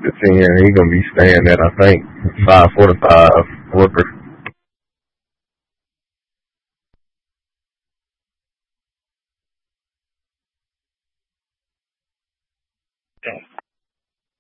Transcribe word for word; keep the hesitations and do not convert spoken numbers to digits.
the ten. He gonna be staying at I think five forty five Flipper.